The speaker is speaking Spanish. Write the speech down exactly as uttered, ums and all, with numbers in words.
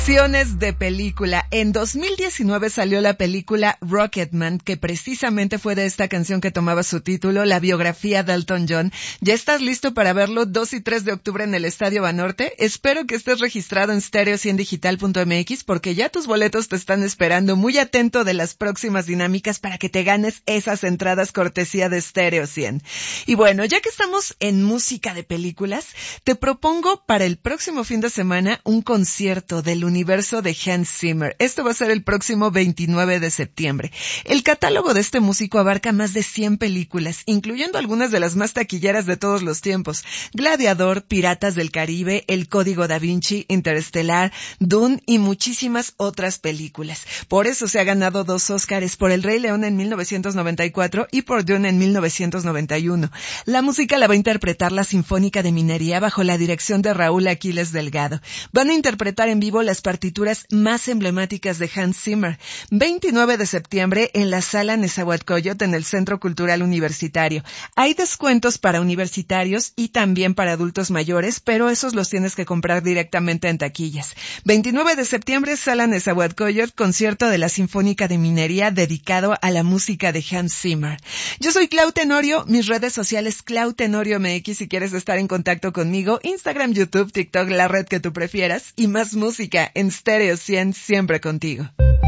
De película. En dos mil diecinueve salió la película Rocketman, que precisamente fue de esta canción que tomaba su título, la biografía de Elton John. ¿Ya estás listo para verlo dos y tres de octubre en el Estadio Banorte? Espero que estés registrado en stereo cien digital punto m x porque ya tus boletos te están esperando. Muy atento de las próximas dinámicas para que te ganes esas entradas cortesía de Stereo cien. Y bueno, ya que estamos en música de películas, te propongo para el próximo fin de semana un concierto del universo de Hans Zimmer. Esto va a ser el próximo veintinueve de septiembre. El catálogo de este músico abarca más de cien películas, incluyendo algunas de las más taquilleras de todos los tiempos: Gladiador, Piratas del Caribe, El Código Da Vinci, Interestelar, Dune y muchísimas otras películas. Por eso se ha ganado dos Óscares, por El Rey León en mil novecientos noventa y cuatro y por Dune en mil novecientos noventa y uno. La música la va a interpretar la Sinfónica de Minería bajo la dirección de Raúl Aquiles Delgado. Van a interpretar en vivo las partituras más emblemáticas de Hans Zimmer. veintinueve de septiembre en la Sala Nezahualcóyotl en el Centro Cultural Universitario. Hay descuentos para universitarios y también para adultos mayores, pero esos los tienes que comprar directamente en taquillas. veintinueve de septiembre, Sala Nezahualcóyotl, concierto de la Sinfónica de Minería dedicado a la música de Hans Zimmer. Yo soy Clau Tenorio, mis redes sociales Clau Tenorio M X si quieres estar en contacto conmigo, Instagram, YouTube, TikTok, la red que tú prefieras, y más música en Stereo cien, siempre contigo.